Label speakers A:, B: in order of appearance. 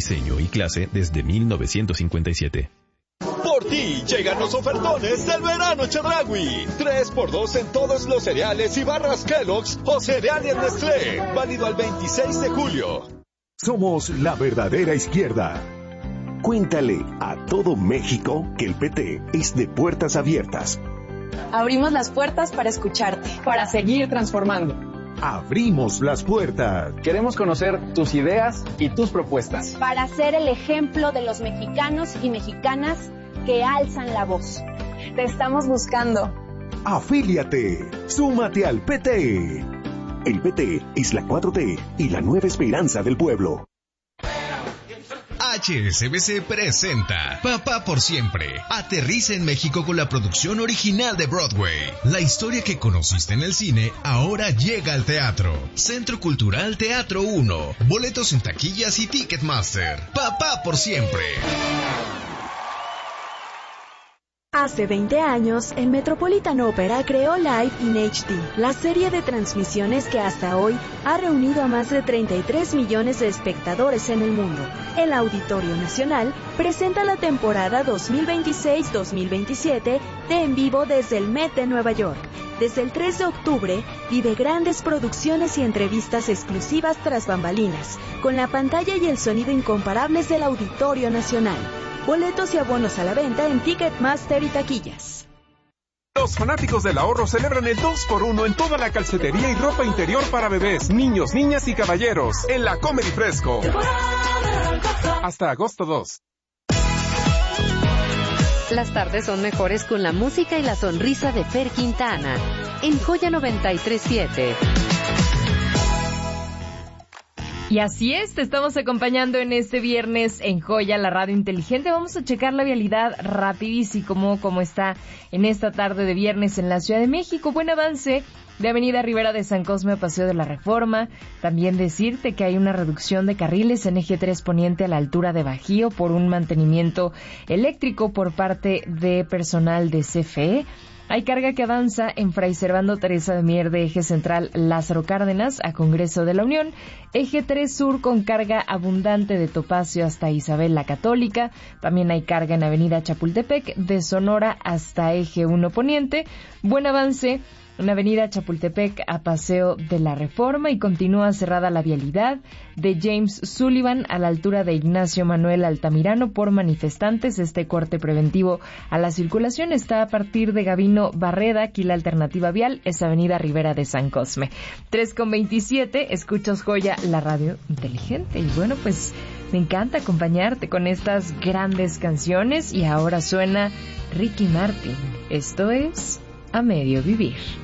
A: diseño y clase desde 1957.
B: Por ti llegan los ofertones del verano Chedraui. 3x2 en todos los cereales y barras Kellogg's o cereales Nestlé. Válido al 26 de julio.
C: Somos la verdadera izquierda. Cuéntale a todo México que el PT es de puertas abiertas.
D: Abrimos las puertas para escucharte, para seguir transformando.
C: Abrimos las puertas.
E: Queremos conocer tus ideas y tus propuestas.
F: Para ser el ejemplo de los mexicanos y mexicanas que alzan la voz.
D: Te estamos buscando.
C: Afíliate. Súmate al PT. El PT es la 4T y la nueva esperanza del pueblo.
G: HSBC presenta Papá por Siempre. Aterriza en México con la producción original de Broadway. La historia que conociste en el cine ahora llega al teatro. Centro Cultural Teatro 1. Boletos en taquillas y Ticketmaster. Papá por Siempre.
H: Hace 20 años, el Metropolitan Opera creó Live in HD, la serie de transmisiones que hasta hoy ha reunido a más de 33 millones de espectadores en el mundo. El Auditorio Nacional presenta la temporada 2026-2027 de En Vivo desde el Met de Nueva York. Desde el 3 de octubre, vive grandes producciones y entrevistas exclusivas tras bambalinas, con la pantalla y el sonido incomparables del Auditorio Nacional. Boletos y abonos a la venta en Ticketmaster y taquillas.
I: Los fanáticos del ahorro celebran el 2x1 en toda la calcetería y ropa interior para bebés, niños, niñas y caballeros en la Comedy Fresco. Hasta agosto 2.
J: Las tardes son mejores con la música y la sonrisa de Fer Quintana en Joya 93.7.
K: Y así es, te estamos acompañando en este viernes en Joya, la radio inteligente. Vamos a checar la vialidad rapidísimo, como está en esta tarde de viernes en la Ciudad de México. Buen avance de Avenida Rivera de San Cosme a Paseo de la Reforma. También decirte que hay una reducción de carriles en Eje 3 Poniente a la altura de Bajío por un mantenimiento eléctrico por parte de personal de CFE. Hay carga que avanza en Fray Servando Teresa de Mier de Eje Central Lázaro Cárdenas a Congreso de la Unión. Eje 3 Sur con carga abundante de Topacio hasta Isabel la Católica. También hay carga en Avenida Chapultepec de Sonora hasta Eje 1 Poniente. Buen avance en Avenida Chapultepec a Paseo de la Reforma y continúa cerrada la vialidad de James Sullivan a la altura de Ignacio Manuel Altamirano por manifestantes. Este corte preventivo a la circulación está a partir de Gabino Barreda. Aquí la alternativa vial es Avenida Rivera de San Cosme. 3:27, escuchas Joya, la radio inteligente. Y bueno, pues me encanta acompañarte con estas grandes canciones y ahora suena Ricky Martin. Esto es A Medio Vivir.